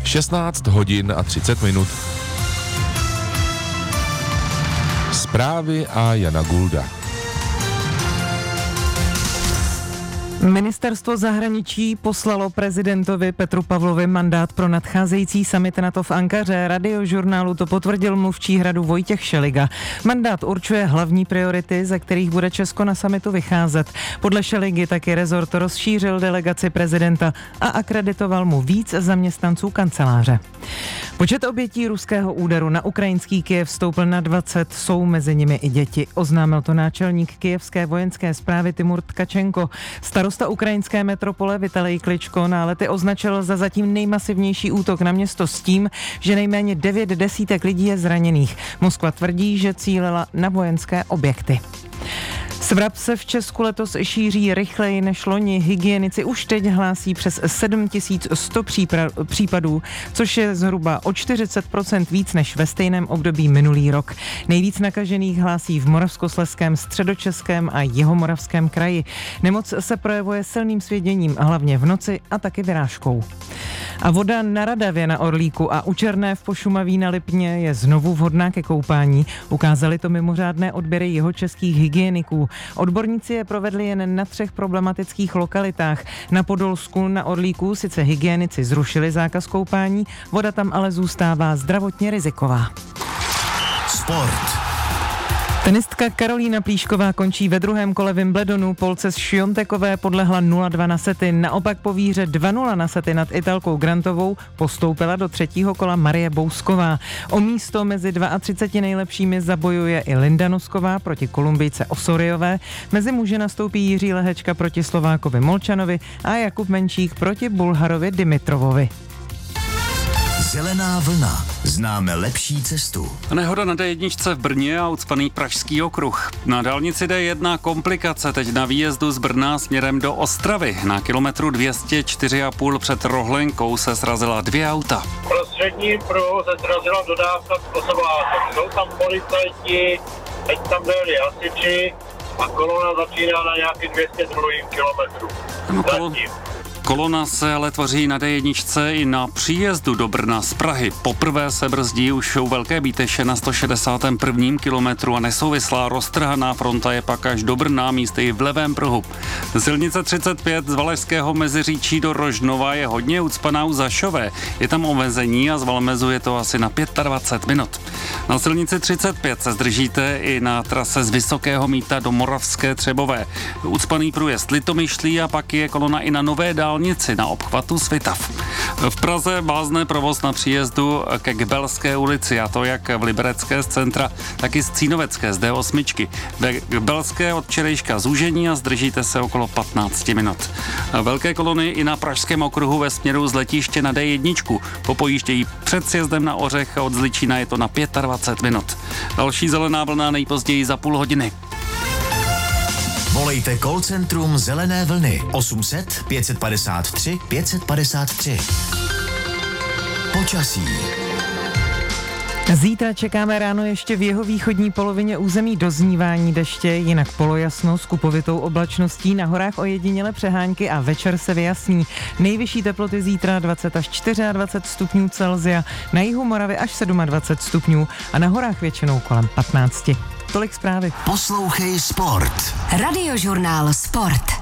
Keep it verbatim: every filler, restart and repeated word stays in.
šestnáct hodin a třicet minut. Zprávy a Jana Gulda. Ministerstvo zahraničí poslalo prezidentovi Petru Pavlovi mandát pro nadcházející summit NATO v Ankaře. Radiožurnálu to potvrdil mluvčí Hradu Vojtěch Šeliga. Mandát určuje hlavní priority, ze kterých bude Česko na summitu vycházet. Podle Šeligy taky rezort rozšířil delegaci prezidenta a akreditoval mu víc zaměstnanců kanceláře. Počet obětí ruského úderu na ukrajinský Kyjev stoupl na dvacet, jsou mezi nimi i děti. Oznámil to náčelník kyjevské vojenské správy Timur Tkačenko. Starosta ukrajinské metropole Vitalij Kličko nálety označil za zatím nejmasivnější útok na město s tím, že nejméně devět desítek lidí je zraněných. Moskva tvrdí, že cílila na vojenské objekty. Svrab se v Česku letos šíří rychleji než loni. Hygienici už teď hlásí přes sedm tisíc sto přípra- případů, což je zhruba o čtyřicet procent víc než ve stejném období minulý rok. Nejvíc nakažených hlásí v Moravskoslezském, Středočeském a Jihomoravském kraji. Nemoc se projevuje silným svěděním, hlavně v noci a taky vyrážkou. A voda na Radavě na Orlíku a u Černé v Pošumaví na Lipně je znovu vhodná ke koupání. Ukázali to mimořádné odběry jihočeských hygieniků. Odborníci je provedli jen na třech problematických lokalitách. Na Podolsku na Orlíku sice hygienici zrušili zákaz koupání, voda tam ale zůstává zdravotně riziková. Sport. Tenistka Karolína Plíšková končí ve druhém kole Wimbledonu. Polce z Šiontekové podlehla nula dva na sety. Naopak po výhře dva nula na sety nad Italkou Grantovou postoupila do třetího kola Marie Bousková. O místo mezi třiceti dva nejlepšími zabojuje i Linda Nosková proti Kolumbijce Osoriové. Mezi muži nastoupí Jiří Lehečka proti Slovákovi Molčanovi a Jakub Menčík proti Bulharovi Dimitrovovi. Zelená vlna. Známe lepší cestu. Nehoda na dé jedna v Brně a ucpaný Pražský okruh. Na dálnici dé jedna komplikace teď na výjezdu z Brna směrem do Ostravy. Na kilometru dvě stě čtyři a půl před Rohlenkou se srazila dvě auta. Prostřední pruhu se srazila dodávka z osobátek. Jsou tam policajti, teď tam byli hasiči a kolona začíná na nějaký dvě stě dva kilometru. No, kolo... Kolona se ale tvoří na dé jedna i na příjezdu do Brna z Prahy. Poprvé se brzdí už u Velké Bíteše na sto šedesátém prvním kilometru a nesouvislá roztrhaná fronta je pak až do Brna, místy v levém pruhu. Silnice třicet pět z Valašského Meziříčí do Rožnova je hodně ucpaná u Zašové. Je tam omezení a z Valmezu je to asi na dvacet pět minut. Na silnici třicet pět se zdržíte i na trase z Vysokého Mýta do Moravské Třebové. Ucpaný průjezd Litomyšlí a pak je kolona i na Nové dálnici na obchvatu Svitav. V Praze vázne provoz na příjezdu ke Gbelské ulici, a to jak v Liberecké z centra, tak i z Cínovecké z dé osm. Ve Gbelské od včerejška zúžení a zdržíte se okolo patnáct minut. Velké kolony i na Pražském okruhu ve směru z letiště na dé jedna. Po pojíždějí před sjezdem na Ořech a od Zličína je to na dvacet pět minut. Další zelená vlna nejpozději za půl hodiny. Volejte call centrum Zelené vlny osm set pět padesát tři pět padesát tři. Počasí. Zítra čekáme ráno ještě v jeho východní polovině území doznívání deště, jinak polojasno s kupovitou oblačností, na horách ojediněle přehánky a večer se vyjasní. Nejvyšší teploty zítra dvacet až dvacet čtyři stupňů Celsia, na jihu Moravy až dvacet sedm stupňů a na horách většinou kolem patnáct. Tolik zprávy. Poslouchej Sport. Radiožurnál Sport.